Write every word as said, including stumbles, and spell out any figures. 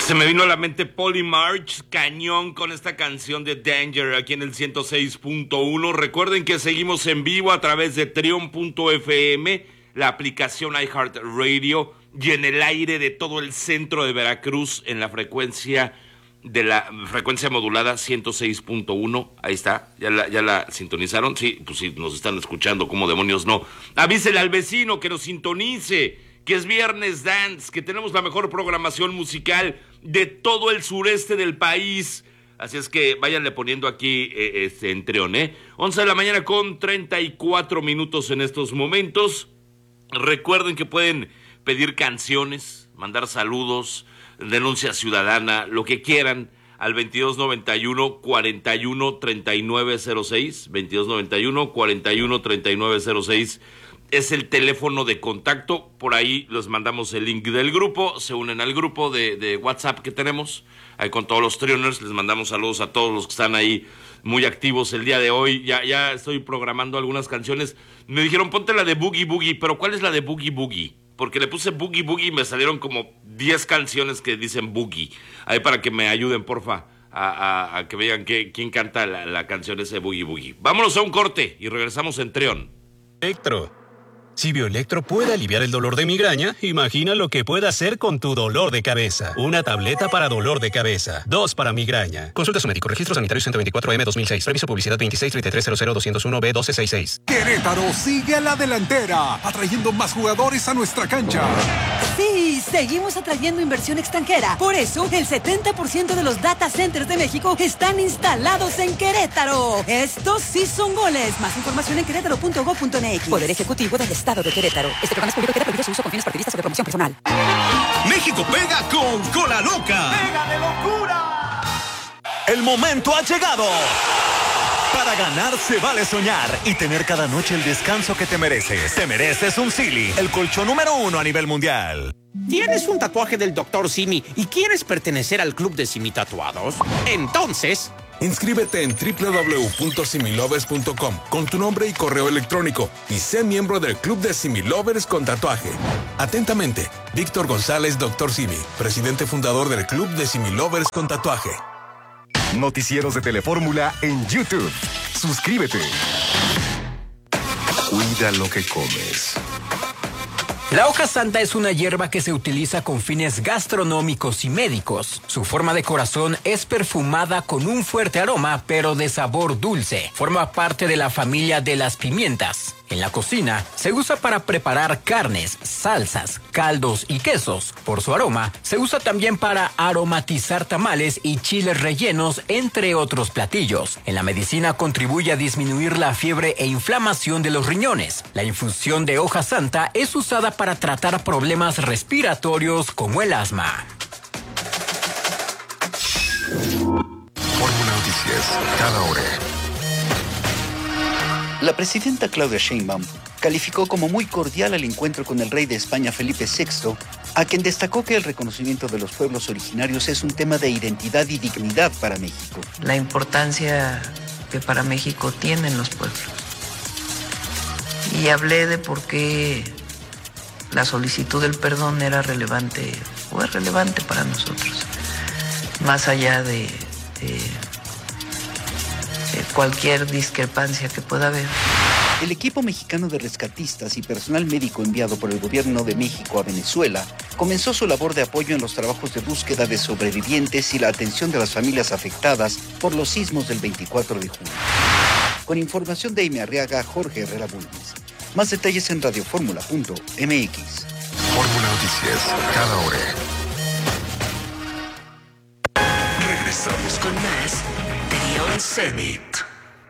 Se me vino a la mente Polly March, cañón con esta canción de Danger aquí en el ciento seis punto uno. Recuerden que seguimos en vivo a través de trion punto efe eme, la aplicación iHeartRadio y en el aire de todo el centro de Veracruz en la frecuencia de la frecuencia modulada ciento seis punto uno. Ahí está, ya la, ya la sintonizaron. Sí, pues sí, nos están escuchando, ¿cómo demonios no? Avísele al vecino que nos sintonice, que es Viernes Dance, que tenemos la mejor programación musical de todo el sureste del país. Así es que váyanle poniendo aquí eh, este, en Trion, ¿eh? once de la mañana con treinta y cuatro minutos en estos momentos. Recuerden que pueden pedir canciones, mandar saludos, denuncia ciudadana, lo que quieran, al veintidós noventa y uno, cuarenta y uno, treinta y nueve cero seis, veintidós noventa y uno, cuarenta y uno, treinta y nueve cero seis. Es el teléfono de contacto. Por ahí les mandamos el link del grupo. Se unen al grupo de, de WhatsApp que tenemos. Ahí con todos los Trioners. Les mandamos saludos a todos los que están ahí muy activos el día de hoy. Ya, ya estoy programando algunas canciones. Me dijeron, ponte la de Boogie Boogie. ¿Pero cuál es la de Boogie Boogie? Porque le puse Boogie Boogie y me salieron como diez canciones que dicen Boogie. Ahí para que me ayuden, porfa, a, a, a que vean que, quién canta la, la canción ese Boogie Boogie. Vámonos a un corte y regresamos en Trion. Electro. Si Bioelectro puede aliviar el dolor de migraña, imagina lo que puede hacer con tu dolor de cabeza. Una tableta para dolor de cabeza. Dos para migraña. Consulta a su médico. Registro sanitario ciento veinticuatro eme dos mil seis. Reviso publicidad veintiséis treinta y tres cero cero doscientos uno be doce sesenta y seis. Querétaro sigue a la delantera, atrayendo más jugadores a nuestra cancha. Sí, seguimos atrayendo inversión extranjera. Por eso, el setenta por ciento de los data centers de México están instalados en Querétaro. Estos sí son goles. Más información en querétaro punto gob punto eme equis. Poder Ejecutivo del Estado de Querétaro. Este programa es público, queda prohibido su uso con fines partidistas o de promoción personal. México pega con Cola Loca. ¡Pega de locura! El momento ha llegado. Para ganar se vale soñar y tener cada noche el descanso que te mereces. Te mereces un Silly, el colchón número uno a nivel mundial. ¿Tienes un tatuaje del doctor Simi y quieres pertenecer al club de Simi Tatuados? Entonces, inscríbete en doble u doble u doble u punto similovers punto com con tu nombre y correo electrónico y sé miembro del club de Similovers con tatuaje. Atentamente, Víctor González, doctor Simi, presidente fundador del club de Similovers con tatuaje. Noticieros de Telefórmula en YouTube. Suscríbete. Cuida lo que comes. La hoja santa es una hierba que se utiliza con fines gastronómicos y médicos. Su forma de corazón es perfumada con un fuerte aroma, pero de sabor dulce. Forma parte de la familia de las pimientas. En la cocina, se usa para preparar carnes, salsas, caldos y quesos. Por su aroma, se usa también para aromatizar tamales y chiles rellenos, entre otros platillos. En la medicina contribuye a disminuir la fiebre e inflamación de los riñones. La infusión de hoja santa es usada para tratar problemas respiratorios como el asma. Fórmula Noticias, cada hora. La presidenta Claudia Sheinbaum calificó como muy cordial el encuentro con el rey de España Felipe sexto, a quien destacó que el reconocimiento de los pueblos originarios es un tema de identidad y dignidad para México. La importancia que para México tienen los pueblos. Y hablé de por qué la solicitud del perdón era relevante, o es relevante para nosotros, más allá de... de cualquier discrepancia que pueda haber. El equipo mexicano de rescatistas y personal médico enviado por el gobierno de México a Venezuela comenzó su labor de apoyo en los trabajos de búsqueda de sobrevivientes y la atención de las familias afectadas por los sismos del veinticuatro de junio. Con información de Amy Arriaga, Jorge Herrera Bulnes. Más detalles en radioformula punto eme equis. Fórmula Noticias, cada hora. Regresamos con más Trion Semi.